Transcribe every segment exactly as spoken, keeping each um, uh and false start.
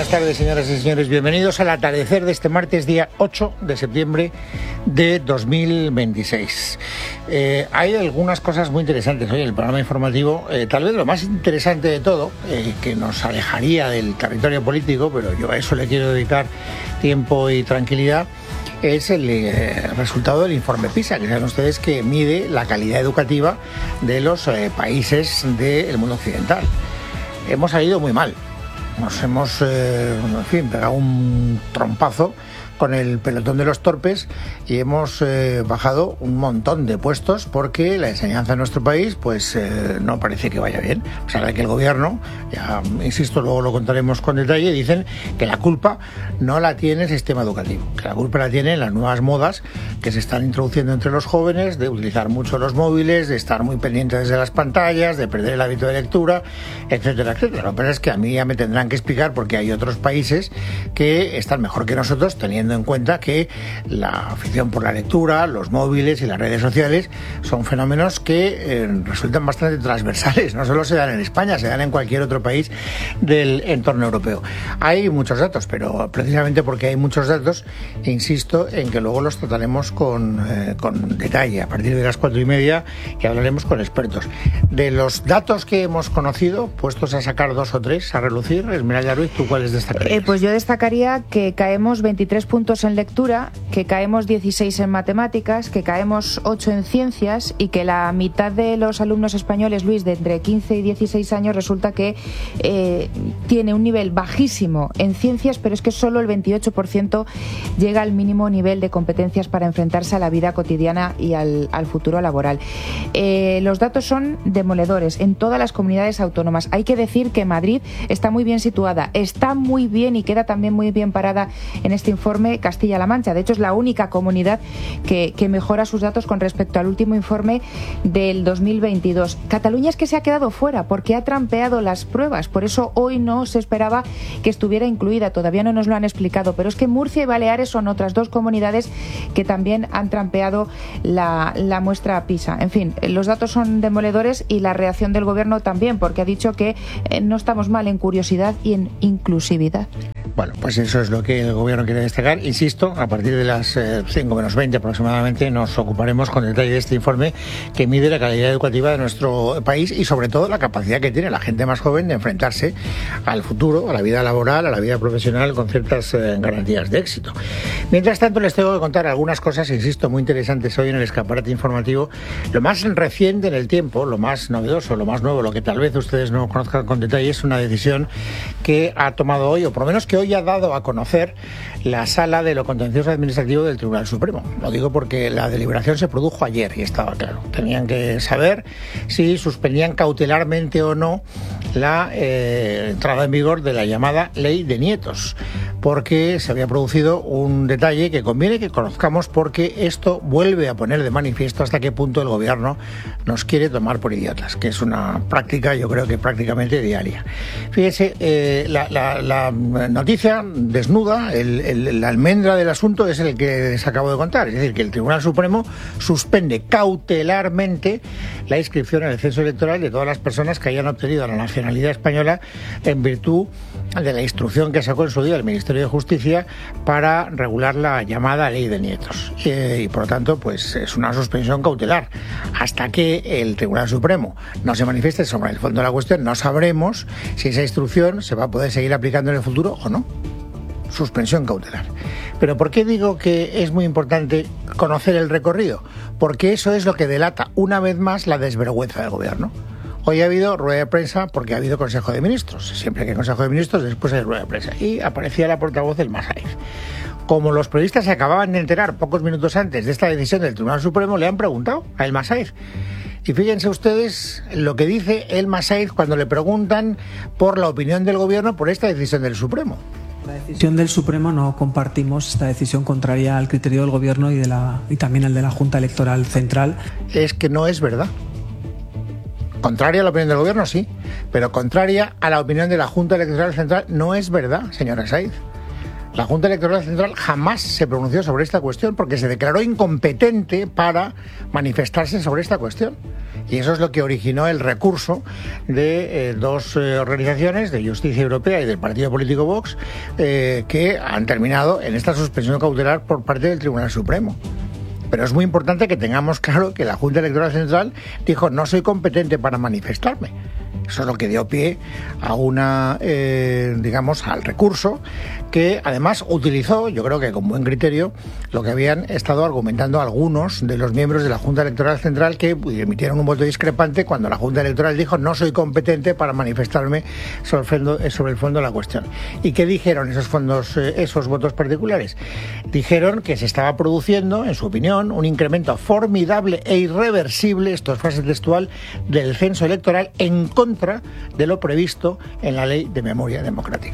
buenas tardes, señoras y señores. Bienvenidos al atardecer de este martes, día ocho de septiembre de dos mil veintiséis. Eh, hay algunas cosas muy interesantes hoy en el programa informativo. Eh, tal vez lo más interesante de todo, eh, que nos alejaría del territorio político, pero yo a eso le quiero dedicar tiempo y tranquilidad, es el eh, resultado del informe PISA, que saben ustedes que mide la calidad educativa de los eh, países del mundo occidental. Hemos salido muy mal. Nos hemos, eh, en fin, pegado un trompazo con el pelotón de los torpes y hemos eh, bajado un montón de puestos porque la enseñanza en nuestro país pues eh, no parece que vaya bien. O sea, que el gobierno, ya insisto, luego lo contaremos con detalle, dicen que la culpa no la tiene el sistema educativo, que la culpa la tienen las nuevas modas que se están introduciendo entre los jóvenes, de utilizar mucho los móviles, de estar muy pendientes de las pantallas, de perder el hábito de lectura, etcétera, etcétera. Lo que pasa es que a mí ya me tendrán que explicar porque hay otros países que están mejor que nosotros, teniendo en cuenta que la afición por la lectura, los móviles y las redes sociales son fenómenos que eh, resultan bastante transversales. No solo se dan en España, se dan en cualquier otro país del entorno europeo. Hay muchos datos, pero precisamente porque hay muchos datos, insisto en que luego los trataremos con, eh, con detalle a partir de las cuatro y media, que hablaremos con expertos. De los datos que hemos conocido, puestos a sacar dos o tres a relucir, Esmeralda Ruiz, ¿tú cuáles destacarías? Eh, pues yo destacaría que caemos veintitrés puntos en lectura, que caemos dieciséis en matemáticas, que caemos ocho en ciencias y que la mitad de los alumnos españoles, Luis, de entre quince y dieciséis años, resulta que eh, tiene un nivel bajísimo en ciencias, pero es que solo el veintiocho por ciento llega al mínimo nivel de competencias para enfrentarse a la vida cotidiana y al, al futuro laboral. Eh, los datos son demoledores en todas las comunidades autónomas. Hay que decir que Madrid está muy bien situada, está muy bien y queda también muy bien parada en este informe Castilla-La Mancha. De hecho, es la única comunidad que, que mejora sus datos con respecto al último informe del dos mil veintidós. Cataluña es que se ha quedado fuera porque ha trampeado las pruebas. Por eso hoy no se esperaba que estuviera incluida. Todavía no nos lo han explicado. Pero es que Murcia y Baleares son otras dos comunidades que también han trampeado la, la muestra PISA. En fin, los datos son demoledores y la reacción del gobierno también, porque ha dicho que eh, no estamos mal en curiosidad y en inclusividad. Bueno, pues eso es lo que el gobierno quiere destacar. Insisto, a partir de las eh, cinco menos veinte aproximadamente nos ocuparemos con detalle de este informe que mide la calidad educativa de nuestro país y sobre todo la capacidad que tiene la gente más joven de enfrentarse al futuro, a la vida laboral, a la vida profesional con ciertas eh, garantías de éxito. Mientras tanto, les tengo que contar algunas cosas, insisto, muy interesantes hoy en el escaparate informativo. Lo más reciente en el tiempo, lo más novedoso, lo más nuevo, lo que tal vez ustedes no conozcan con detalle, es una decisión que ha tomado hoy, o por lo menos que hoy ha dado a conocer la Sala de lo Contencioso Administrativo del Tribunal Supremo. Lo digo porque la deliberación se produjo ayer y estaba claro. Tenían que saber si suspendían cautelarmente o no la eh, entrada en vigor de la llamada Ley de Nietos, porque se había producido un detalle que conviene que conozcamos, porque esto vuelve a poner de manifiesto hasta qué punto el gobierno nos quiere tomar por idiotas, que es una práctica, yo creo que prácticamente diaria. Fíjese, eh, la, la, la noticia desnuda, el, el, la almendra del asunto es el que les acabo de contar, es decir, que el Tribunal Supremo suspende cautelarmente la inscripción en el censo electoral de todas las personas que hayan obtenido la nacionalidad española en virtud de la instrucción que sacó en su día el Ministerio de Justicia para regular la llamada Ley de Nietos. Eh, y por lo tanto, pues es una suspensión cautelar. Hasta que el Tribunal Supremo no se manifieste sobre el fondo de la cuestión, no sabremos si esa instrucción se va a poder seguir aplicando en el futuro o no. Suspensión cautelar. Pero ¿por qué digo que es muy importante conocer el recorrido? Porque eso es lo que delata una vez más la desvergüenza del gobierno. Hoy ha habido rueda de prensa porque ha habido Consejo de Ministros. Siempre que hay Consejo de Ministros, después hay rueda de prensa. Y aparecía la portavoz del Masaiz. Como los periodistas se acababan de enterar pocos minutos antes de esta decisión del Tribunal Supremo, le han preguntado a El Masaiz. Y fíjense ustedes lo que dice El Masaiz cuando le preguntan por la opinión del gobierno por esta decisión del Supremo. La decisión del Supremo no compartimos, esta decisión contraria al criterio del gobierno y, de la, y también al de la Junta Electoral Central. Es que no es verdad. Contraria a la opinión del gobierno, sí, pero contraria a la opinión de la Junta Electoral Central no es verdad, señora Saiz. La Junta Electoral Central jamás se pronunció sobre esta cuestión porque se declaró incompetente para manifestarse sobre esta cuestión. Y eso es lo que originó el recurso de eh, dos eh, organizaciones, de Justicia Europea y del partido político Vox, eh, que han terminado en esta suspensión cautelar por parte del Tribunal Supremo. Pero es muy importante que tengamos claro que la Junta Electoral Central dijo: no soy competente para manifestarme. Eso es lo que dio pie a una, eh, digamos, al recurso que además utilizó, yo creo que con buen criterio, lo que habían estado argumentando algunos de los miembros de la Junta Electoral Central que emitieron un voto discrepante cuando la Junta Electoral dijo: no soy competente para manifestarme sobre el fondo, sobre el fondo de la cuestión. ¿Y qué dijeron esos fondos, esos votos particulares? Dijeron que se estaba produciendo, en su opinión, un incremento formidable e irreversible, esto es frase textual, del censo electoral en contra de lo previsto en la Ley de Memoria Democrática.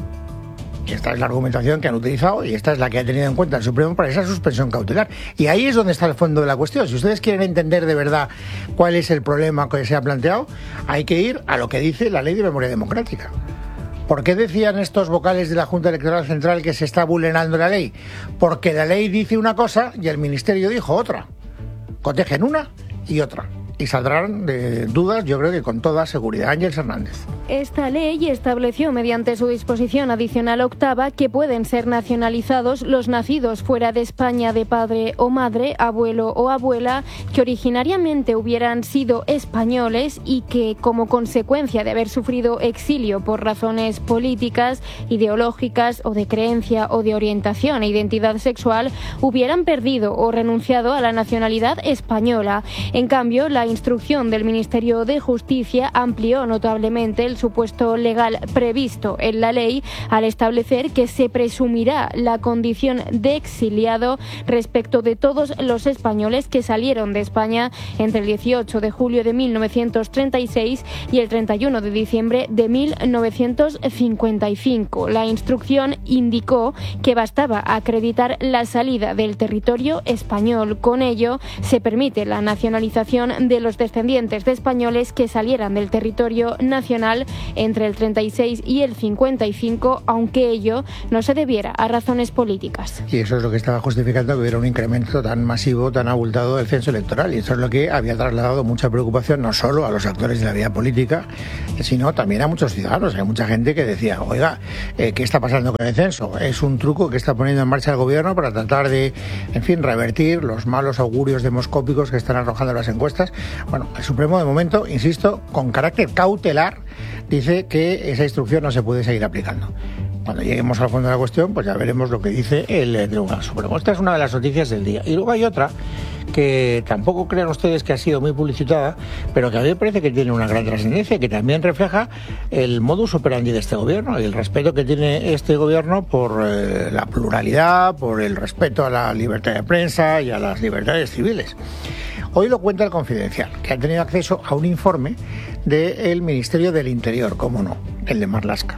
Y esta es la argumentación que han utilizado y esta es la que ha tenido en cuenta el Supremo para esa suspensión cautelar. Y ahí es donde está el fondo de la cuestión. Si ustedes quieren entender de verdad cuál es el problema que se ha planteado, hay que ir a lo que dice la Ley de Memoria Democrática. ¿Por qué decían estos vocales de la Junta Electoral Central que se está vulnerando la ley? Porque la ley dice una cosa y el Ministerio dijo otra. Cotejen una y otra. Y saldrán de dudas, yo creo que con toda seguridad. Ángeles Hernández. Esta ley estableció mediante su disposición adicional octava que pueden ser nacionalizados los nacidos fuera de España de padre o madre, abuelo o abuela, que originariamente hubieran sido españoles y que, como consecuencia de haber sufrido exilio por razones políticas, ideológicas o de creencia o de orientación e identidad sexual, hubieran perdido o renunciado a la nacionalidad española. En cambio, la instrucción del Ministerio de Justicia amplió notablemente el supuesto legal previsto en la ley al establecer que se presumirá la condición de exiliado respecto de todos los españoles que salieron de España entre el dieciocho de julio de mil novecientos treinta y seis y el treinta y uno de diciembre de mil novecientos cincuenta y cinco. La instrucción indicó que bastaba acreditar la salida del territorio español. Con ello, se permite la nacionalización de los descendientes de españoles que salieran del territorio nacional entre el treinta y seis y el cincuenta y cinco, aunque ello no se debiera a razones políticas. Y eso es lo que estaba justificando que hubiera un incremento tan masivo, tan abultado del censo electoral. Y eso es lo que había trasladado mucha preocupación no solo a los actores de la vida política, sino también a muchos ciudadanos. Hay mucha gente que decía: oiga, eh, ¿qué está pasando con el censo? ¿Es un truco que está poniendo en marcha el gobierno para tratar de, en fin, revertir los malos augurios demoscópicos que están arrojando las encuestas? Bueno, el Supremo, de momento, insisto, con carácter cautelar, dice que esa instrucción no se puede seguir aplicando. Cuando lleguemos al fondo de la cuestión, pues ya veremos lo que dice el Tribunal Supremo. Esta es una de las noticias del día. Y luego hay otra que tampoco crean ustedes que ha sido muy publicitada, pero que a mí me parece que tiene una gran trascendencia, que también refleja el modus operandi de este gobierno y el respeto que tiene este gobierno por eh, la pluralidad, por el respeto a la libertad de prensa y a las libertades civiles. Hoy lo cuenta el Confidencial, que ha tenido acceso a un informe del Ministerio del Interior, cómo no, el de Marlaska.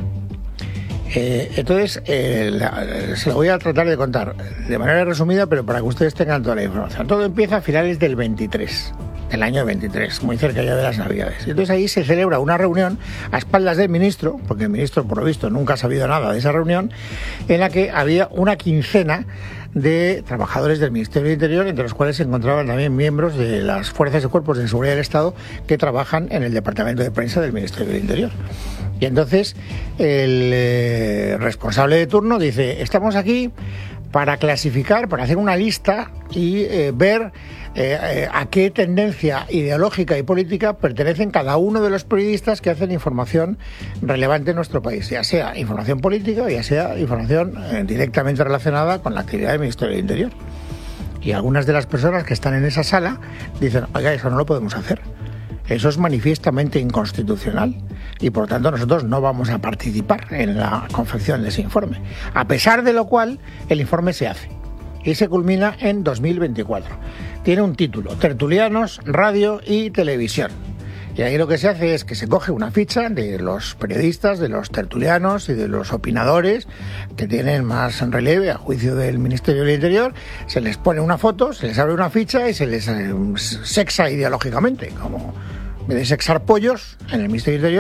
Eh, entonces, eh, la, se lo voy a tratar de contar de manera resumida, pero para que ustedes tengan toda la información. Todo empieza a finales del veintitrés, del año veintitrés, muy cerca ya de las Navidades. Entonces ahí se celebra una reunión a espaldas del ministro, porque el ministro, por lo visto, nunca ha sabido nada de esa reunión, en la que había una quincena de trabajadores del Ministerio del Interior, entre los cuales se encontraban también miembros de las fuerzas y cuerpos de seguridad del Estado que trabajan en el Departamento de Prensa del Ministerio del Interior. Y entonces el eh, responsable de turno dice: estamos aquí para clasificar, para hacer una lista y eh, ver eh, eh, a qué tendencia ideológica y política pertenecen cada uno de los periodistas que hacen información relevante en nuestro país, ya sea información política, ya sea información eh, directamente relacionada con la actividad del Ministerio del Interior. Y algunas de las personas que están en esa sala dicen: oiga, eso no lo podemos hacer. Eso es manifiestamente inconstitucional y, por tanto, nosotros no vamos a participar en la confección de ese informe. A pesar de lo cual, el informe se hace y se culmina en dos mil veinticuatro. Tiene un título: Tertulianos, Radio y Televisión. Y ahí lo que se hace es que se coge una ficha de los periodistas, de los tertulianos y de los opinadores que tienen más relieve a juicio del Ministerio del Interior, se les pone una foto, se les abre una ficha y se les eh, sexa ideológicamente, como en vez de sexar pollos en el Ministerio del Interior,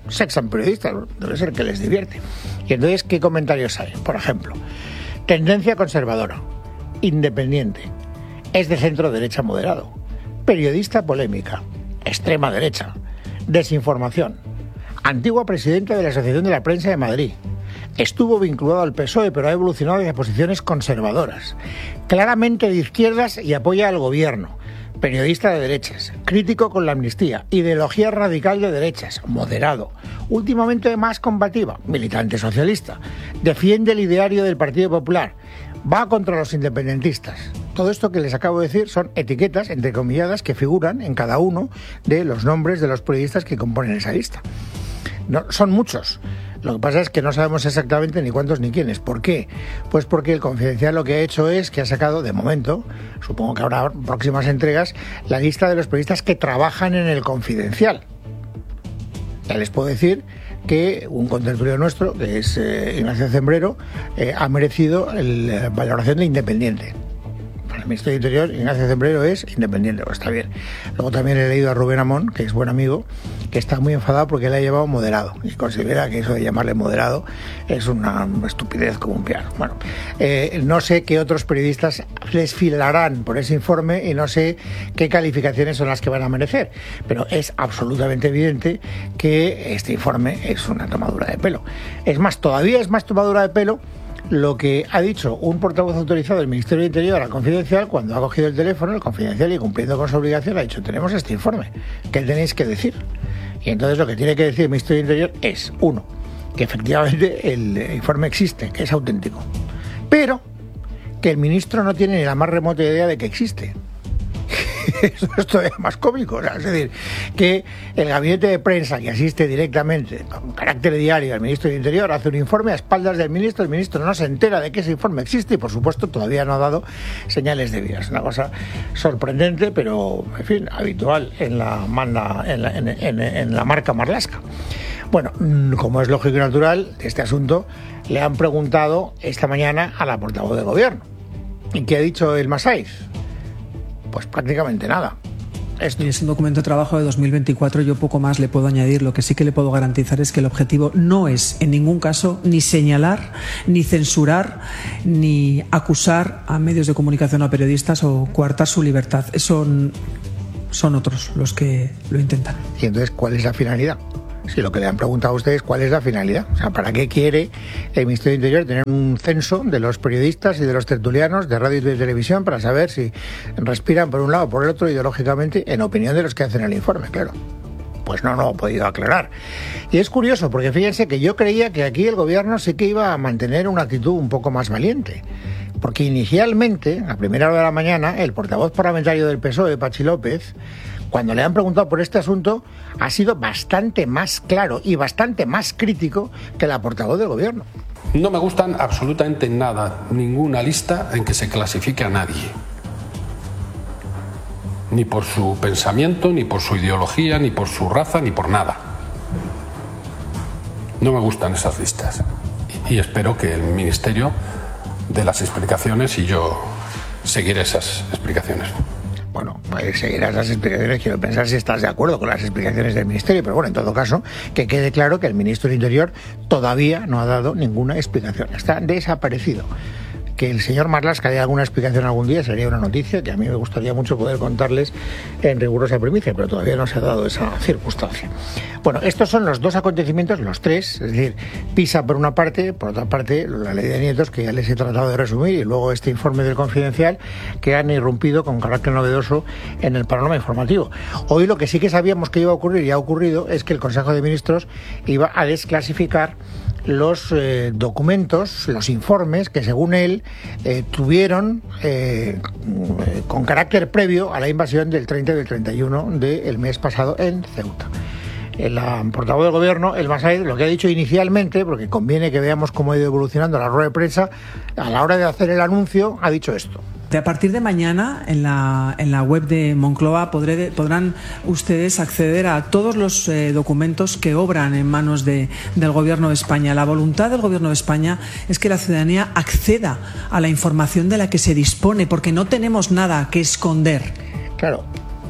sexan periodistas, debe ser que les divierte. Y entonces, ¿qué comentarios hay? Por ejemplo, tendencia conservadora, independiente, es de centro derecha moderado, periodista polémica, extrema derecha, desinformación, antigua presidenta de la Asociación de la Prensa de Madrid, estuvo vinculado al P S O E pero ha evolucionado hacia posiciones conservadoras, claramente de izquierdas y apoya al gobierno, periodista de derechas, crítico con la amnistía, ideología radical de derechas, moderado, últimamente más combativa, militante socialista, defiende el ideario del Partido Popular, va contra los independentistas. Todo esto que les acabo de decir son etiquetas, entrecomilladas, que figuran en cada uno de los nombres de los periodistas que componen esa lista. No, son muchos. Lo que pasa es que no sabemos exactamente ni cuántos ni quiénes. ¿Por qué? Pues porque el Confidencial lo que ha hecho es que ha sacado, de momento, supongo que habrá próximas entregas, la lista de los periodistas que trabajan en el Confidencial. Ya les puedo decir que un contertulio nuestro, que es eh, Ignacio Zembrero, eh, ha merecido la eh, valoración de independiente. Para el Ministerio del Interior, Ignacio Zembrero es independiente, pues está bien. Luego también he leído a Rubén Amón, que es buen amigo, que está muy enfadado porque le ha llevado moderado y considera que eso de llamarle moderado es una estupidez como un piano. Bueno, eh, no sé qué otros periodistas desfilarán por ese informe y no sé qué calificaciones son las que van a merecer, pero es absolutamente evidente que este informe es una tomadura de pelo. Es más, todavía es más tomadura de pelo lo que ha dicho un portavoz autorizado del Ministerio del Interior al Confidencial cuando ha cogido el teléfono, el Confidencial, y cumpliendo con su obligación ha dicho: tenemos este informe, ¿qué tenéis que decir? Y entonces lo que tiene que decir el Ministerio del Interior es, uno, que efectivamente el informe existe, que es auténtico, pero que el ministro no tiene ni la más remota idea de que existe. Eso es todavía más cómico, o sea, es decir, que el gabinete de prensa que asiste directamente con carácter diario al ministro del Interior hace un informe a espaldas del ministro, el ministro no se entera de que ese informe existe y por supuesto todavía no ha dado señales de vida. Es una cosa sorprendente, pero en fin, habitual en la, manda, en la, en, en, en la marca Marlaska. Bueno, como es lógico y natural, este asunto le han preguntado esta mañana a la portavoz del gobierno. ¿Y qué ha dicho el Masaiz? Pues prácticamente nada. Esto. Es un documento de trabajo de dos mil veinticuatro, yo poco más le puedo añadir. Lo que sí que le puedo garantizar es que el objetivo no es en ningún caso ni señalar, ni censurar, ni acusar a medios de comunicación o a periodistas o coartar su libertad. Eso son otros los que lo intentan. ¿Y entonces cuál es la finalidad? Si lo que le han preguntado a ustedes, ¿cuál es la finalidad? O sea, ¿para qué quiere el Ministerio del Interior tener un censo de los periodistas y de los tertulianos de radio y de televisión para saber si respiran por un lado o por el otro ideológicamente, en opinión de los que hacen el informe? Claro. Pues no, no ha podido aclarar. Y es curioso, porque fíjense que yo creía que aquí el gobierno sí que iba a mantener una actitud un poco más valiente. Porque inicialmente, a primera hora de la mañana, el portavoz parlamentario del P S O E, Pachi López, cuando le han preguntado por este asunto, ha sido bastante más claro y bastante más crítico que la portavoz del gobierno. No me gustan absolutamente nada, ninguna lista en que se clasifique a nadie. Ni por su pensamiento, ni por su ideología, ni por su raza, ni por nada. No me gustan esas listas. Y espero que el Ministerio dé las explicaciones y yo seguiré esas explicaciones. Bueno, pues seguirás las explicaciones, quiero pensar si estás de acuerdo con las explicaciones del Ministerio, pero bueno, en todo caso, que quede claro que el Ministro del Interior todavía no ha dado ninguna explicación, está desaparecido. Que el señor Marlaska dé alguna explicación algún día sería una noticia que a mí me gustaría mucho poder contarles en rigurosa primicia, pero todavía no se ha dado esa circunstancia. Bueno, estos son los dos acontecimientos, los tres, es decir, Pisa por una parte, por otra parte la ley de nietos, que ya les he tratado de resumir, y luego este informe del Confidencial, que han irrumpido con carácter novedoso en el panorama informativo. Hoy lo que sí que sabíamos que iba a ocurrir y ha ocurrido es que el Consejo de Ministros iba a desclasificar los eh, documentos, los informes que según él eh, tuvieron eh, con carácter previo a la invasión del treinta y del treinta y uno del mes pasado en Ceuta. El portavoz del gobierno, el Masaiz, lo que ha dicho inicialmente, porque conviene que veamos cómo ha ido evolucionando la rueda de prensa, a la hora de hacer el anuncio ha dicho esto. A partir de mañana, en la, en la web de Moncloa podré, podrán ustedes acceder a todos los eh, documentos que obran en manos de, del Gobierno de España. La voluntad del Gobierno de España es que la ciudadanía acceda a la información de la que se dispone, porque no tenemos nada que esconder. Claro,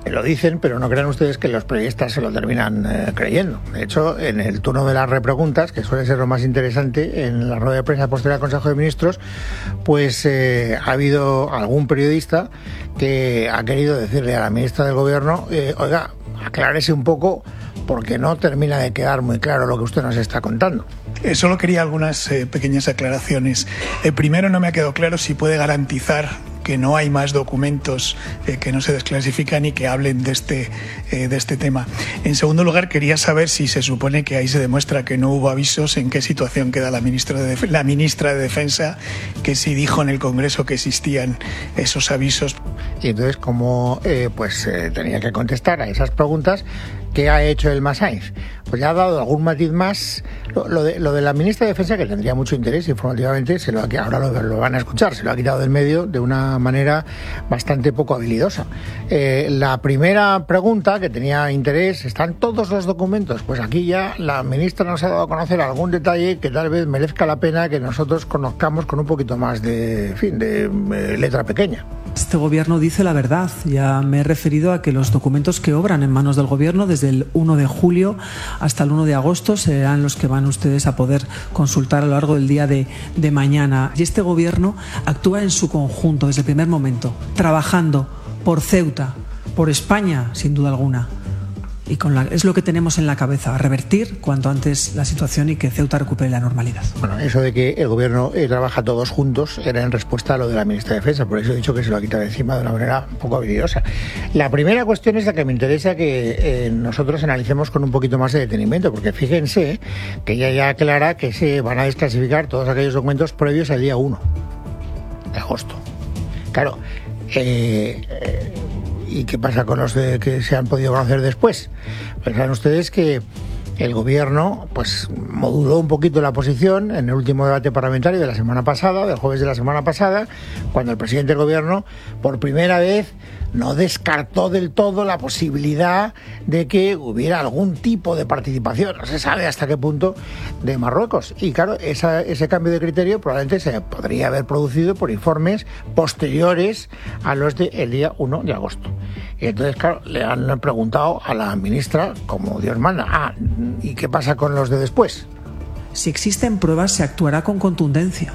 Lo dicen, pero no crean ustedes que los periodistas se lo terminan eh, creyendo. De hecho, en el turno de las repreguntas, que suele ser lo más interesante, en la rueda de prensa posterior al Consejo de Ministros, pues eh, ha habido algún periodista que ha querido decirle a la ministra del Gobierno, eh, oiga, aclárese un poco porque no termina de quedar muy claro lo que usted nos está contando. Eh, solo quería algunas eh, pequeñas aclaraciones. Eh, primero, no me ha quedado claro si puede garantizar que no hay más documentos eh, que no se desclasifican y que hablen de este, eh, de este tema. En segundo lugar, quería saber si se supone que ahí se demuestra que no hubo avisos, en qué situación queda la ministra de, Def- la ministra de Defensa, que sí dijo en el Congreso que existían esos avisos. Y entonces, como eh, pues eh, tenía que contestar a esas preguntas, ¿qué ha hecho el Masáiz? Pues ya ha dado algún matiz más. Lo, lo, de, lo de la ministra de Defensa, que tendría mucho interés informativamente, se lo ha, ahora lo, lo van a escuchar, se lo ha quitado del medio de una manera bastante poco habilidosa. Eh, la primera pregunta, que tenía interés, ¿están todos los documentos? Pues aquí ya la ministra nos ha dado a conocer algún detalle que tal vez merezca la pena que nosotros conozcamos con un poquito más de, en fin, de eh, letra pequeña. Este gobierno dice la verdad. Ya me he referido a que los documentos que obran en manos del gobierno desde el uno de julio hasta el uno de agosto serán los que van ustedes a poder consultar a lo largo del día de, de mañana. Y este gobierno actúa en su conjunto desde el primer momento, trabajando por Ceuta, por España, sin duda alguna. Y con la, es lo que tenemos en la cabeza, revertir cuanto antes la situación y que Ceuta recupere la normalidad. Bueno, eso de que el gobierno eh, trabaja todos juntos era en respuesta a lo de la ministra de Defensa, por eso he dicho que se lo ha quitado de encima de una manera un poco habilidosa. La primera cuestión es la que me interesa que eh, nosotros analicemos con un poquito más de detenimiento, porque fíjense que ella ya aclara que se van a desclasificar todos aquellos documentos previos al día uno de agosto. Claro, eh, eh, ¿y qué pasa con los de que se han podido conocer después? Pues saben ustedes que el gobierno pues moduló un poquito la posición en el último debate parlamentario de la semana pasada, del jueves de la semana pasada, cuando el presidente del gobierno por primera vez no descartó del todo la posibilidad de que hubiera algún tipo de participación, no se sabe hasta qué punto, de Marruecos. Y claro, esa, ese cambio de criterio probablemente se podría haber producido por informes posteriores a los del día uno de agosto. Y entonces, claro, le han preguntado a la ministra, como Dios manda, ah, ¿y qué pasa con los de después? Si existen pruebas, se actuará con contundencia.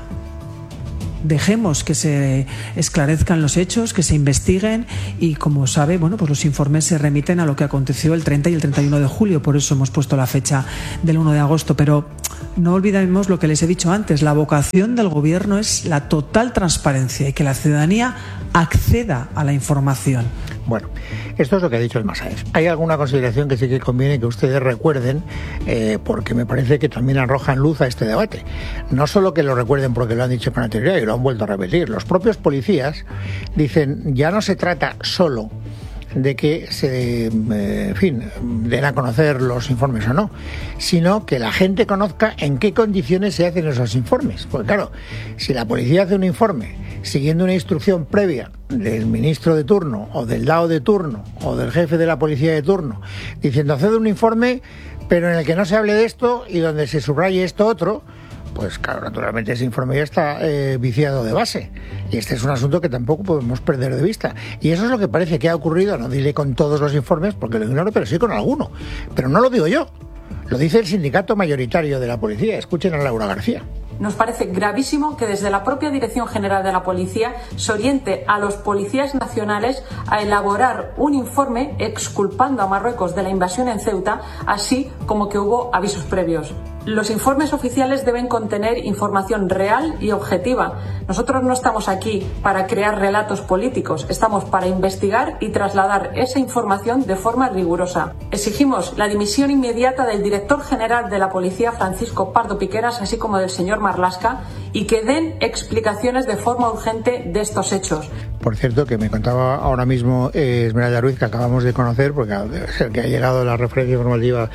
Dejemos que se esclarezcan los hechos, que se investiguen y, como sabe, bueno, pues los informes se remiten a lo que aconteció el treinta y el treinta y uno de julio, por eso hemos puesto la fecha del uno de agosto, pero no olvidemos lo que les he dicho antes, la vocación del gobierno es la total transparencia y que la ciudadanía acceda a la información. Bueno, esto es lo que ha dicho el Masáiz. Hay alguna consideración que sí que conviene que ustedes recuerden, eh, porque me parece que también arrojan luz a este debate. No solo que lo recuerden porque lo han dicho con anterioridad y lo han vuelto a repetir. Los propios policías dicen, ya no se trata solo de que se, eh, en fin, den a conocer los informes o no, sino que la gente conozca en qué condiciones se hacen esos informes. Porque claro, si la policía hace un informe siguiendo una instrucción previa del ministro de turno o del D A O de turno o del jefe de la policía de turno, diciendo haced un informe pero en el que no se hable de esto y donde se subraye esto otro, pues claro, naturalmente ese informe ya está eh, viciado de base. Y este es un asunto que tampoco podemos perder de vista. Y eso es lo que parece que ha ocurrido, no diré con todos los informes, porque lo ignoro, pero sí con alguno. Pero no lo digo yo, lo dice el sindicato mayoritario de la policía. Escuchen a Laura García. Nos parece gravísimo que desde la propia Dirección General de la Policía se oriente a los policías nacionales a elaborar un informe exculpando a Marruecos de la invasión en Ceuta, así como que hubo avisos previos. Los informes oficiales deben contener información real y objetiva. Nosotros no estamos aquí para crear relatos políticos, estamos para investigar y trasladar esa información de forma rigurosa. Exigimos la dimisión inmediata del director general de la Policía, Francisco Pardo Piqueras, así como del señor Marlaska, y que den explicaciones de forma urgente de estos hechos. Por cierto, que me contaba ahora mismo eh, Esmeralda Ruiz, que acabamos de conocer, porque debe ser que ha llegado la referencia informativa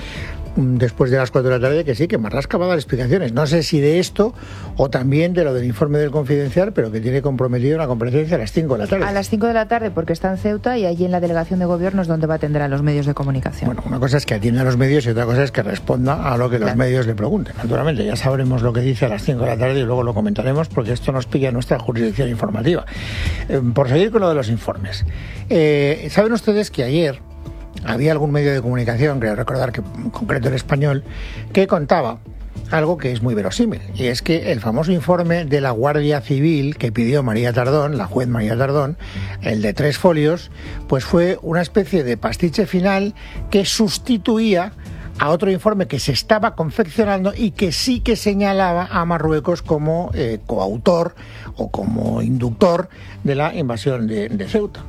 después de las cuatro de la tarde que sí, que Marlaska va a dar explicaciones. No sé si de esto o también de lo del informe del Confidencial, pero que tiene comprometido una comparecencia a las cinco de la tarde. A las cinco de la tarde, porque está en Ceuta y allí en la delegación de gobierno es donde va a atender a los medios de comunicación. Bueno, una cosa es que atienda a los medios y otra cosa es que responda a lo que los claro. medios le pregunten. Naturalmente, ya sabremos lo que dice a las cinco de la tarde y luego lo comentaremos porque esto nos pilla nuestra jurisdicción informativa. Eh, por seguir con lo de los informes. Eh, ¿Saben ustedes que ayer había algún medio de comunicación, creo recordar que en concreto el Español, que contaba algo que es muy verosímil, y es que el famoso informe de la Guardia Civil que pidió María Tardón, la juez María Tardón, el de tres folios, pues fue una especie de pastiche final que sustituía a otro informe que se estaba confeccionando y que sí que señalaba a Marruecos como eh, coautor o como inductor de la invasión de, de Ceuta.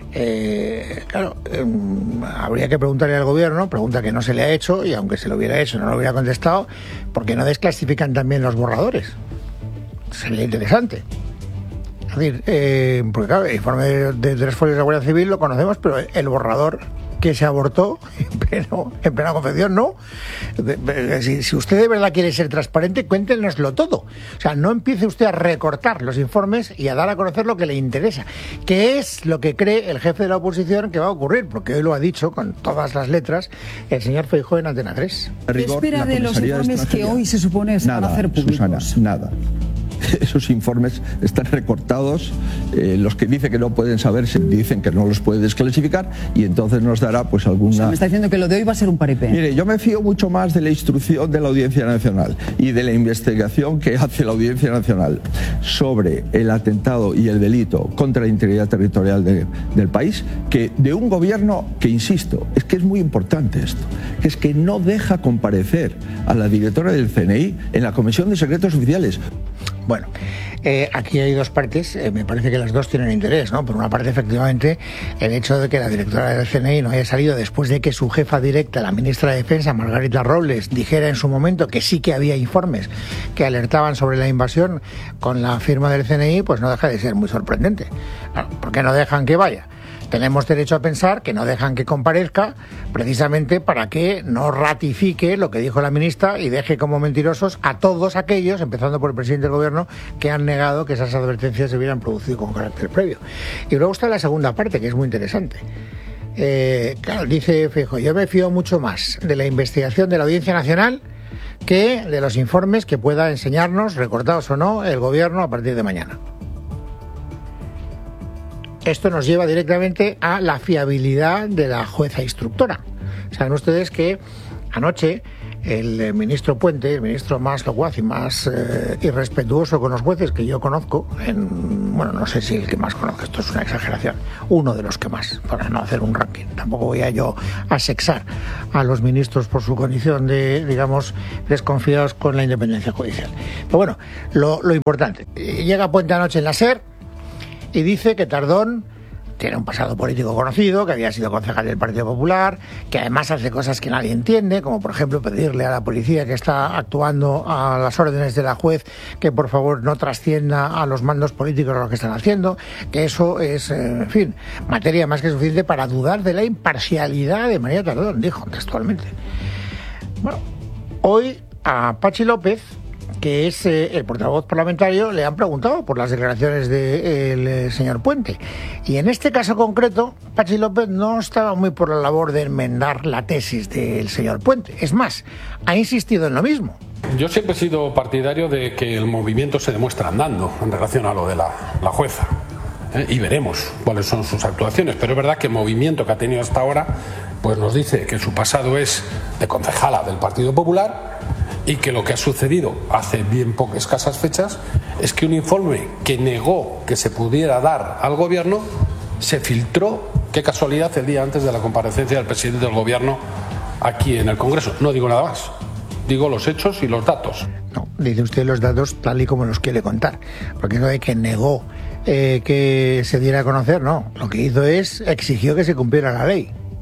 Eh, claro, eh, habría que preguntarle al gobierno, pregunta que no se le ha hecho, y aunque se lo hubiera hecho no lo hubiera contestado, ¿por qué no desclasifican también los borradores? Sería interesante. Es decir, eh, porque claro, el informe de, de tres folios de la Guardia Civil lo conocemos, pero el borrador que se abortó en, pleno, en plena confección, no. Si, si usted de verdad quiere ser transparente, cuéntenoslo todo. O sea, no empiece usted a recortar los informes y a dar a conocer lo que le interesa, que es lo que cree el jefe de la oposición que va a ocurrir, porque hoy lo ha dicho con todas las letras el señor Feijóo en Antena tres. ¿Qué espera de los informes que hoy se supone se van a hacer públicos? Susana, nada. Esos informes están recortados, eh, los que dicen que no pueden saber se dicen que no los puede desclasificar y entonces nos dará pues alguna... O sea, me está diciendo que lo de hoy va a ser un paripé. Mire, yo me fío mucho más de la instrucción de la Audiencia Nacional y de la investigación que hace la Audiencia Nacional sobre el atentado y el delito contra la integridad territorial de, del país que de un gobierno que, insisto, es que es muy importante esto, que es que no deja comparecer a la directora del C N I en la Comisión de Secretos Oficiales. Bueno, eh, aquí hay dos partes, eh, me parece que las dos tienen interés, ¿no? Por una parte, efectivamente, el hecho de que la directora del C N I no haya salido después de que su jefa directa, la ministra de Defensa, Margarita Robles, dijera en su momento que sí que había informes que alertaban sobre la invasión con la firma del C N I, pues no deja de ser muy sorprendente. Claro, ¿por qué no dejan que vaya? Tenemos derecho a pensar que no dejan que comparezca precisamente para que no ratifique lo que dijo la ministra y deje como mentirosos a todos aquellos, empezando por el presidente del gobierno, que han negado que esas advertencias se hubieran producido con carácter previo. Y luego está la segunda parte, que es muy interesante. Eh, claro, dice Feijóo, yo me fío mucho más de la investigación de la Audiencia Nacional que de los informes que pueda enseñarnos, recortados o no, el gobierno a partir de mañana. Esto nos lleva directamente a la fiabilidad de la jueza instructora. Saben ustedes que anoche el ministro Puente, el ministro más locuaz y más eh, irrespetuoso con los jueces que yo conozco, en, bueno, no sé si el que más conozco, esto es una exageración, uno de los que más, para no hacer un ranking. Tampoco voy a yo a sexar a los ministros por su condición de, digamos, desconfiados con la independencia judicial. Pero bueno, lo, lo importante, llega Puente anoche en la SER, y dice que Tardón tiene un pasado político conocido, que había sido concejal del Partido Popular, que además hace cosas que nadie entiende, como por ejemplo pedirle a la policía que está actuando a las órdenes de la juez que por favor no trascienda a los mandos políticos de lo que están haciendo, que eso es, en fin, materia más que suficiente para dudar de la imparcialidad de María Tardón, dijo textualmente. Bueno, hoy a Pachi López, que es eh, el portavoz parlamentario, le han preguntado por las declaraciones del de eh, señor Puente. Y en este caso concreto, Pachi López no estaba muy por la labor de enmendar la tesis del señor Puente. Es más, ha insistido en lo mismo. Yo siempre he sido partidario de que el movimiento se demuestra andando en relación a lo de la, la jueza. ¿eh? Y veremos cuáles son sus actuaciones. Pero es verdad que el movimiento que ha tenido hasta ahora pues nos dice que su pasado es de concejala del Partido Popular, y que lo que ha sucedido hace bien pocas escasas fechas es que un informe que negó que se pudiera dar al gobierno se filtró, qué casualidad, el día antes de la comparecencia del presidente del gobierno aquí en el Congreso. No digo nada más, digo los hechos y los datos. No, dice usted los datos tal y como los quiere contar, porque no es que negó eh, que se diera a conocer, no, lo que hizo es exigió que se cumpliera la ley.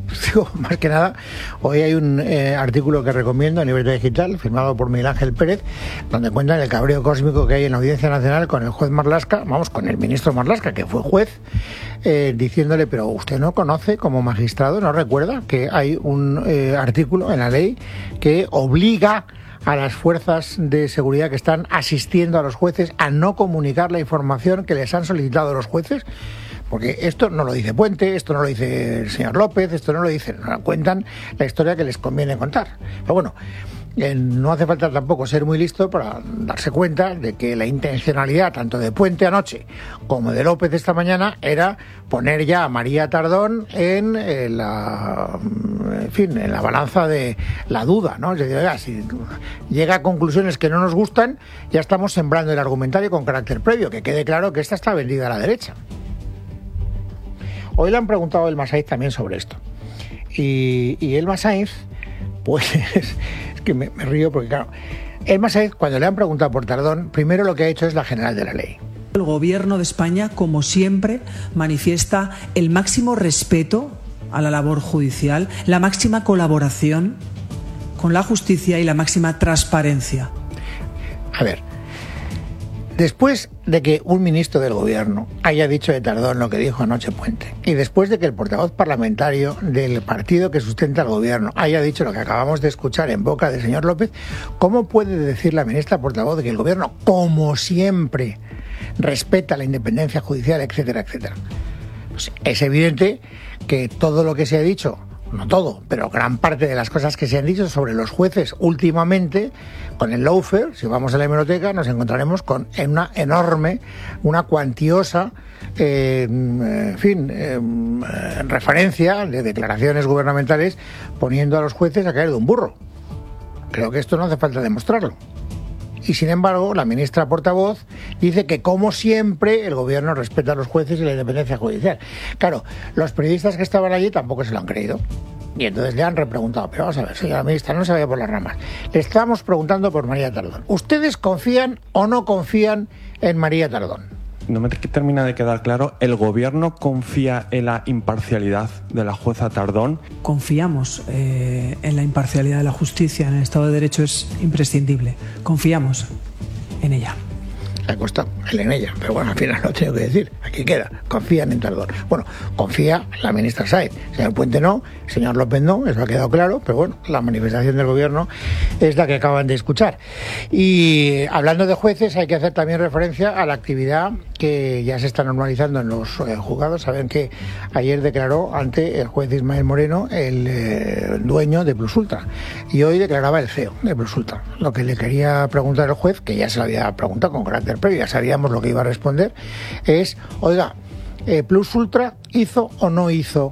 Digo, más que nada, hoy hay un eh, artículo que recomiendo en Libertad Digital, firmado por Miguel Ángel Pérez, donde cuentan el cabreo cósmico que hay en la Audiencia Nacional con el juez Marlaska, vamos, con el ministro Marlaska, que fue juez, eh, diciéndole, pero usted no conoce como magistrado, no recuerda que hay un eh, artículo en la ley que obliga a las fuerzas de seguridad que están asistiendo a los jueces a no comunicar la información que les han solicitado los jueces. Porque esto no lo dice Puente, esto no lo dice el señor López, esto no lo dicen, no cuentan la historia que les conviene contar. Pero bueno, eh, no hace falta tampoco ser muy listo para darse cuenta de que la intencionalidad tanto de Puente anoche como de López esta mañana era poner ya a María Tardón en eh, la, en fin, en la balanza de la duda, ¿no? Es decir, oiga, si llega a conclusiones que no nos gustan, ya estamos sembrando el argumentario con carácter previo, que quede claro que esta está vendida a la derecha. Hoy le han preguntado a Elma Sainz también sobre esto. Y, y Elma Sainz, pues, es que me, me río porque, claro, Elma Sainz, cuando le han preguntado por Tardón, primero lo que ha hecho es la general de la ley. El Gobierno de España, como siempre, manifiesta el máximo respeto a la labor judicial, la máxima colaboración con la justicia y la máxima transparencia. A ver, después de que un ministro del Gobierno haya dicho de Tardón lo que dijo anoche Puente, y después de que el portavoz parlamentario del partido que sustenta el Gobierno haya dicho lo que acabamos de escuchar en boca del señor López, ¿cómo puede decir la ministra portavoz de que el Gobierno, como siempre, respeta la independencia judicial, etcétera, etcétera? Pues es evidente que todo lo que se ha dicho, no todo, pero gran parte de las cosas que se han dicho sobre los jueces últimamente, con el lawfare, si vamos a la hemeroteca, nos encontraremos con una enorme, una cuantiosa, eh, en fin, eh, referencia de declaraciones gubernamentales poniendo a los jueces a caer de un burro. Creo que esto no hace falta demostrarlo. Y sin embargo, la ministra portavoz dice que, como siempre, el Gobierno respeta a los jueces y la independencia judicial. Claro, los periodistas que estaban allí tampoco se lo han creído. Y entonces le han repreguntado, pero vamos a ver, señora ministra, no se vaya por las ramas. Le estamos preguntando por María Tardón. ¿Ustedes confían o no confían en María Tardón? No me termina de quedar claro, ¿el Gobierno confía en la imparcialidad de la jueza Tardón? Confiamos eh, en la imparcialidad de la justicia, en el Estado de Derecho es imprescindible. Confiamos en ella. Le ha costado él en ella, pero bueno, al final lo tengo que decir. Aquí queda, confían en Tardón. Bueno, confía la ministra Sainz. El señor Puente no, el señor López no, eso ha quedado claro, pero bueno, la manifestación del Gobierno es la que acaban de escuchar. Y hablando de jueces, hay que hacer también referencia a la actividad que ya se está normalizando en los eh, juzgados. Saben que ayer declaró ante el juez Ismael Moreno el eh, dueño de Plus Ultra, y hoy declaraba el C E O de Plus Ultra. Lo que le quería preguntar al juez, que ya se lo había preguntado con carácter previo, ya sabíamos lo que iba a responder, es, oiga, eh, Plus Ultra hizo o no hizo,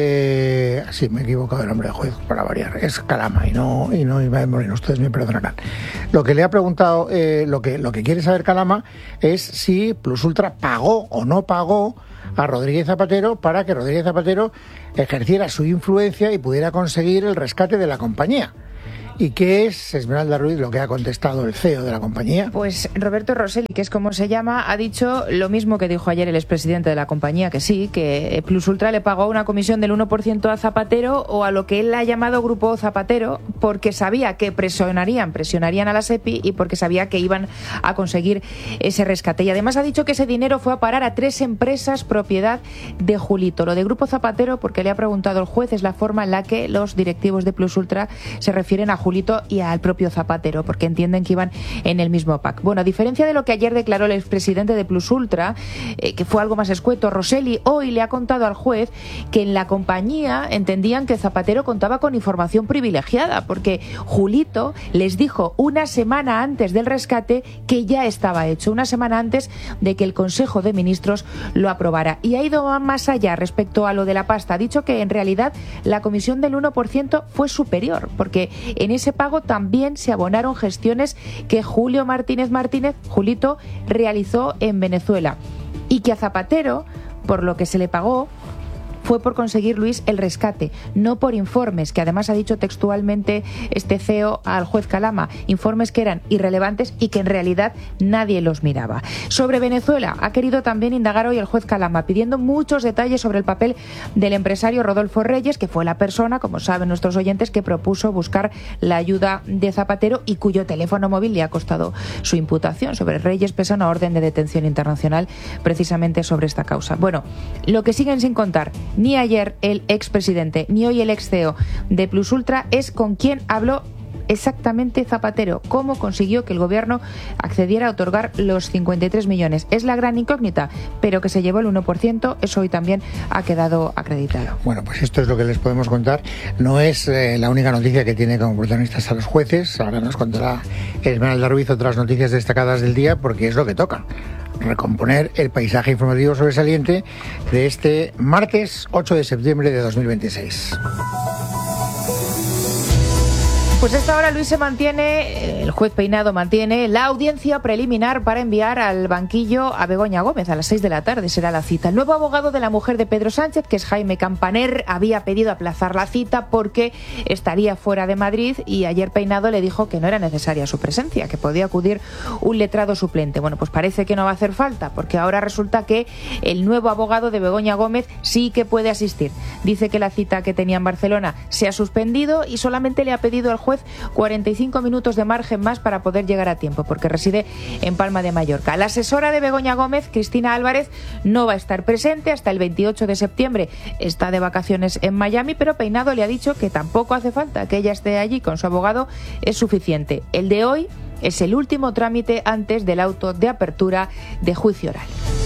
eh, sí, me he equivocado el nombre de juez para variar, es Calama y no y no Ismael Moreno, ustedes me perdonarán. Lo que le ha preguntado, eh, lo que lo que quiere saber Calama es si Plus Ultra pagó o no pagó a Rodríguez Zapatero para que Rodríguez Zapatero ejerciera su influencia y pudiera conseguir el rescate de la compañía. ¿Y qué es, Esmeralda Ruiz, lo que ha contestado el C E O de la compañía? Pues Roberto Rosselli, que es como se llama, ha dicho lo mismo que dijo ayer el expresidente de la compañía, que sí, que Plus Ultra le pagó una comisión del uno por ciento a Zapatero, o a lo que él ha llamado Grupo Zapatero, porque sabía que presionarían, presionarían a la SEPI y porque sabía que iban a conseguir ese rescate. Y además ha dicho que ese dinero fue a parar a tres empresas propiedad de Julito. Lo de Grupo Zapatero, porque le ha preguntado el juez, es la forma en la que los directivos de Plus Ultra se refieren a Julito y al propio Zapatero, porque entienden que iban en el mismo pack. Bueno, a diferencia de lo que ayer declaró el expresidente de Plus Ultra, eh, que fue algo más escueto, Rosselli hoy le ha contado al juez que en la compañía entendían que Zapatero contaba con información privilegiada, porque Julito les dijo una semana antes del rescate que ya estaba hecho, una semana antes de que el Consejo de Ministros lo aprobara. Y ha ido más allá respecto a lo de la pasta. Ha dicho que en realidad la comisión del uno por ciento fue superior, porque en ese pago también se abonaron gestiones que Julio Martínez Martínez, Julito, realizó en Venezuela, y que a Zapatero, por lo que se le pagó, fue por conseguir, Luis, el rescate, no por informes, que además ha dicho textualmente este C E O al juez Calama, informes que eran irrelevantes y que en realidad nadie los miraba. Sobre Venezuela ha querido también indagar hoy el juez Calama, pidiendo muchos detalles sobre el papel del empresario Rodolfo Reyes, que fue la persona, como saben nuestros oyentes, que propuso buscar la ayuda de Zapatero y cuyo teléfono móvil le ha costado su imputación. Sobre Reyes pesa una orden de detención internacional precisamente sobre esta causa. Bueno, lo que siguen sin contar ni ayer el expresidente ni hoy el ex C E O de Plus Ultra es con quién habló exactamente Zapatero, cómo consiguió que el gobierno accediera a otorgar los cincuenta y tres millones. Es la gran incógnita, pero que se llevó el uno por ciento, eso hoy también ha quedado acreditado. Bueno, pues esto es lo que les podemos contar. No es eh, la única noticia que tiene como protagonistas a los jueces. Ahora nos contará Esmeralda Ruiz otras noticias destacadas del día, porque es lo que toca: recomponer el paisaje informativo sobresaliente de este martes ocho de septiembre de dos mil veintiséis. Pues a esta hora, Luis, se mantiene, el juez Peinado mantiene la audiencia preliminar para enviar al banquillo a Begoña Gómez. A las seis de la tarde será la cita. El nuevo abogado de la mujer de Pedro Sánchez, que es Jaime Campaner, había pedido aplazar la cita porque estaría fuera de Madrid, y ayer Peinado le dijo que no era necesaria su presencia, que podía acudir un letrado suplente. Bueno, pues parece que no va a hacer falta, porque ahora resulta que el nuevo abogado de Begoña Gómez sí que puede asistir. Dice que la cita que tenía en Barcelona se ha suspendido y solamente le ha pedido al juez cuarenta y cinco minutos de margen más para poder llegar a tiempo, porque reside en Palma de Mallorca. La asesora de Begoña Gómez, Cristina Álvarez, no va a estar presente hasta el veintiocho de septiembre. Está de vacaciones en Miami, pero Peinado le ha dicho que tampoco hace falta que ella esté allí con su abogado, es suficiente. El de hoy es el último trámite antes del auto de apertura de juicio oral.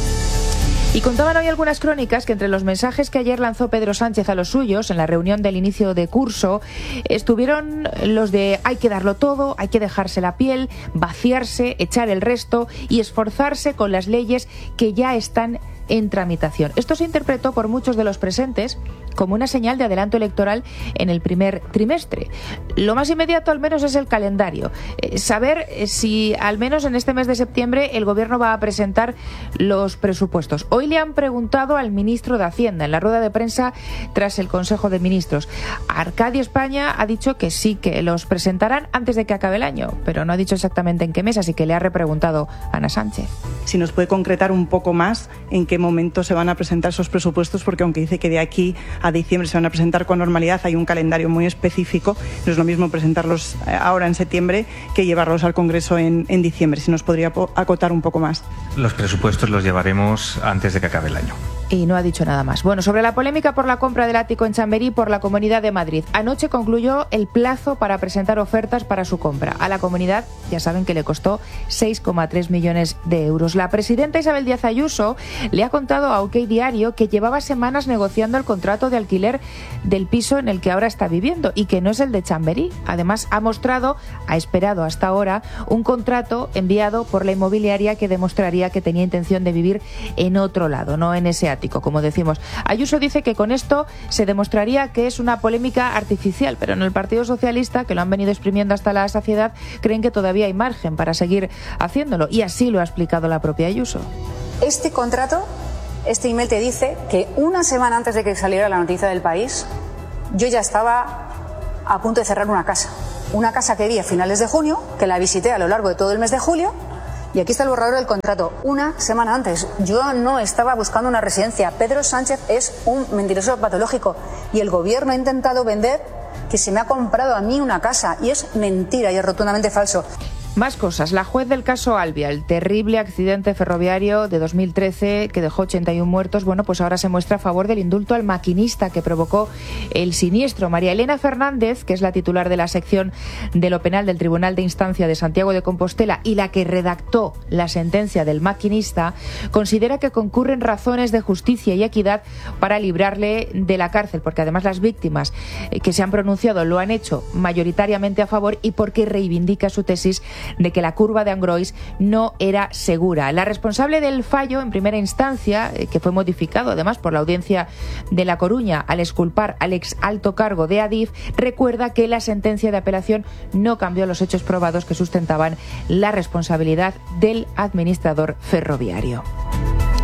Y contaban hoy algunas crónicas que entre los mensajes que ayer lanzó Pedro Sánchez a los suyos en la reunión del inicio de curso estuvieron los de hay que darlo todo, hay que dejarse la piel, vaciarse, echar el resto y esforzarse con las leyes que ya están en tramitación. Esto se interpretó por muchos de los presentes como una señal de adelanto electoral en el primer trimestre. Lo más inmediato al menos es el calendario. Eh, saber si al menos en este mes de septiembre el gobierno va a presentar los presupuestos. Hoy le han preguntado al ministro de Hacienda en la rueda de prensa tras el Consejo de Ministros. Arcadio España ha dicho que sí, que los presentarán antes de que acabe el año, pero no ha dicho exactamente en qué mes, así que le ha repreguntado Ana Sánchez. Si nos puede concretar un poco más en qué momento se van a presentar esos presupuestos, porque aunque dice que de aquí a diciembre se van a presentar con normalidad, hay un calendario muy específico. No es lo mismo presentarlos ahora en septiembre que llevarlos al Congreso en, en diciembre. Si nos podría acotar un poco más. Los presupuestos los llevaremos antes de que acabe el año. Y no ha dicho nada más. Bueno, sobre la polémica por la compra del ático en Chamberí por la Comunidad de Madrid. Anoche concluyó el plazo para presentar ofertas para su compra. A la comunidad, ya saben que le costó seis coma tres millones de euros. La presidenta Isabel Díaz Ayuso le ha contado a OK Diario que llevaba semanas negociando el contrato de alquiler del piso en el que ahora está viviendo y que no es el de Chamberí. Además, ha mostrado, ha esperado hasta ahora, un contrato enviado por la inmobiliaria que demostraría que tenía intención de vivir en otro lado, no en ese ático, como decimos. Ayuso dice que con esto se demostraría que es una polémica artificial, pero en el Partido Socialista, que lo han venido exprimiendo hasta la saciedad, creen que todavía hay margen para seguir haciéndolo, y así lo ha explicado la propia Ayuso. Este contrato, este email te dice que una semana antes de que saliera la noticia del País, yo ya estaba a punto de cerrar una casa. Una casa que vi a finales de junio, que la visité a lo largo de todo el mes de julio, y aquí está el borrador del contrato. Una semana antes. Yo no estaba buscando una residencia. Pedro Sánchez es un mentiroso patológico. Y el gobierno ha intentado vender que se me ha comprado a mí una casa. Y es mentira y es rotundamente falso. Más cosas. La juez del caso Albia, el terrible accidente ferroviario de dos mil trece que dejó ochenta y uno muertos, bueno, pues ahora se muestra a favor del indulto al maquinista que provocó el siniestro. María Elena Fernández, que es la titular de la sección de lo penal del Tribunal de Instancia de Santiago de Compostela y la que redactó la sentencia del maquinista, considera que concurren razones de justicia y equidad para librarle de la cárcel, porque además las víctimas que se han pronunciado lo han hecho mayoritariamente a favor y porque reivindica su tesis de que la curva de Angrois no era segura. La responsable del fallo en primera instancia, que fue modificado además por la Audiencia de La Coruña al exculpar al ex alto cargo de Adif, recuerda que la sentencia de apelación no cambió los hechos probados que sustentaban la responsabilidad del administrador ferroviario.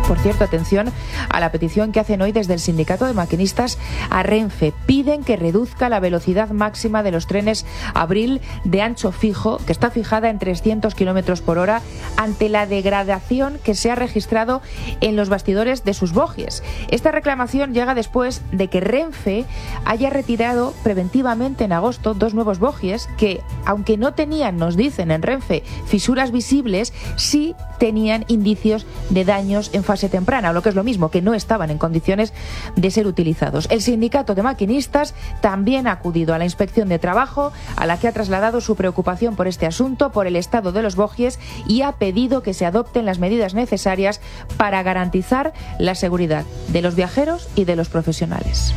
Por cierto, atención a la petición que hacen hoy desde el Sindicato de Maquinistas a Renfe. Piden que reduzca la velocidad máxima de los trenes Abril de ancho fijo, que está fijada en trescientos kilómetros por hora, ante la degradación que se ha registrado en los bastidores de sus bogies. Esta reclamación llega después de que Renfe haya retirado preventivamente en agosto dos nuevos bogies que, aunque no tenían, nos dicen en Renfe, fisuras visibles, sí tenían indicios de daños en fase temprana, o lo que es lo mismo, que no estaban en condiciones de ser utilizados. El Sindicato de Maquinistas también ha acudido a la Inspección de Trabajo, a la que ha trasladado su preocupación por este asunto, por el estado de los bogies, y ha pedido que se adopten las medidas necesarias para garantizar la seguridad de los viajeros y de los profesionales.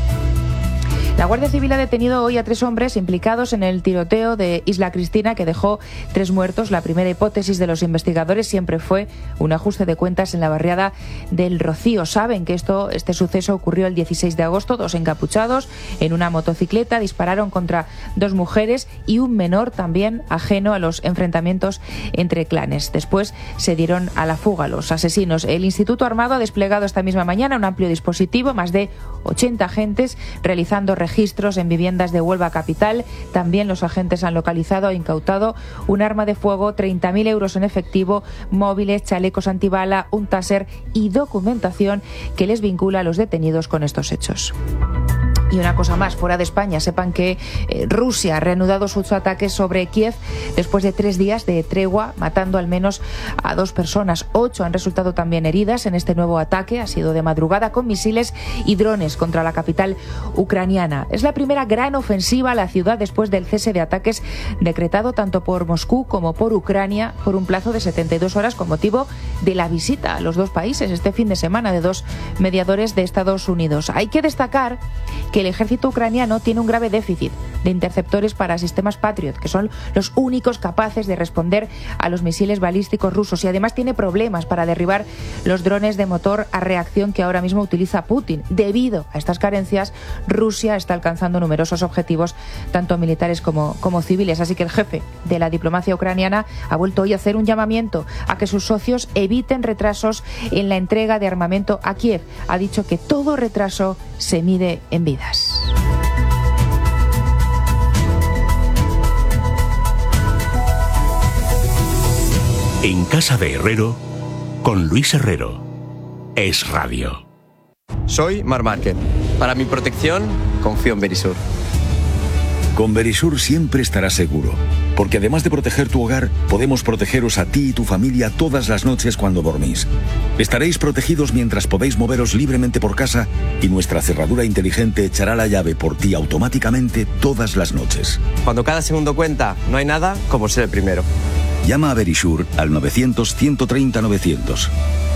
La Guardia Civil ha detenido hoy a tres hombres implicados en el tiroteo de Isla Cristina, que dejó tres muertos. La primera hipótesis de los investigadores siempre fue un ajuste de cuentas en la barriada del Rocío. Saben que esto, este suceso ocurrió el dieciséis de agosto. Dos encapuchados en una motocicleta dispararon contra dos mujeres y un menor, también ajeno a los enfrentamientos entre clanes. Después se dieron a la fuga los asesinos. El Instituto Armado ha desplegado esta misma mañana un amplio dispositivo, más de ochenta agentes realizando registros en viviendas de Huelva capital. También los agentes han localizado e incautado un arma de fuego, treinta mil euros en efectivo, móviles, chalecos antibala, un taser y documentación que les vincula a los detenidos con estos hechos. Y una cosa más, fuera de España, sepan que eh, Rusia ha reanudado sus ataques sobre Kiev después de tres días de tregua, matando al menos a dos personas. Ocho han resultado también heridas en este nuevo ataque. Ha sido de madrugada con misiles y drones contra la capital ucraniana. Es la primera gran ofensiva a la ciudad después del cese de ataques decretado tanto por Moscú como por Ucrania por un plazo de setenta y dos horas con motivo de la visita a los dos países este fin de semana de dos mediadores de Estados Unidos. Hay que destacar que el ejército ucraniano tiene un grave déficit de interceptores para sistemas Patriot, que son los únicos capaces de responder a los misiles balísticos rusos, y además tiene problemas para derribar los drones de motor a reacción que ahora mismo utiliza Putin. Debido a estas carencias, Rusia está alcanzando numerosos objetivos, tanto militares como, como civiles. Así que el jefe de la diplomacia ucraniana ha vuelto hoy a hacer un llamamiento a que sus socios eviten retrasos en la entrega de armamento a Kiev. Ha dicho que todo retraso se mide en vidas. En Casa de Herrero, con Luis Herrero. Es Radio. Soy Mar Márquez. Para mi protección, confío en Verisur. Con Verisur siempre estarás seguro, porque además de proteger tu hogar, podemos protegeros a ti y tu familia todas las noches cuando dormís. Estaréis protegidos mientras podéis moveros libremente por casa y nuestra cerradura inteligente echará la llave por ti automáticamente todas las noches. Cuando cada segundo cuenta, no hay nada como ser el primero. Llama a Verisur al novecientos, ciento treinta, novecientos.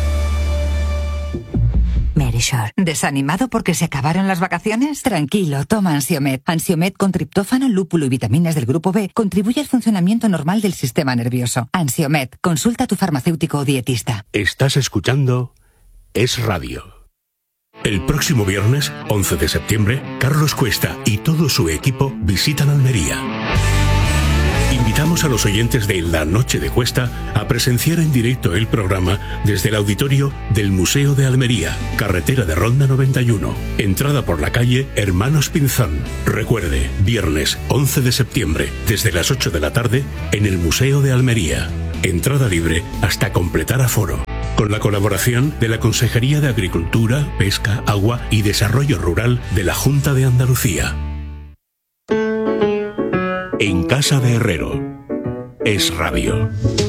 Verisur. ¿Desanimado porque se acabaron las vacaciones? Tranquilo, toma Ansiomed. Ansiomed con triptófano, lúpulo y vitaminas del grupo B contribuye al funcionamiento normal del sistema nervioso. Ansiomed. Consulta a tu farmacéutico o dietista. Estás escuchando Es Radio. El próximo viernes, once de septiembre, Carlos Cuesta y todo su equipo visitan Almería. Invitamos a los oyentes de La Noche de Cuesta a presenciar en directo el programa desde el auditorio del Museo de Almería, carretera de Ronda noventa y uno, entrada por la calle Hermanos Pinzón. Recuerde, viernes once de septiembre, desde las ocho de la tarde, en el Museo de Almería. Entrada libre hasta completar aforo. Con la colaboración de la Consejería de Agricultura, Pesca, Agua y Desarrollo Rural de la Junta de Andalucía. En Casa de Herrero. Es Radio.